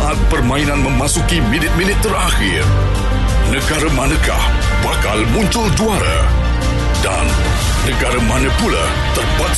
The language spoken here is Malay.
saat permainan memasuki minit-minit terakhir. Negara manakah bakal muncul juara? Dan negara mana pula terpaksa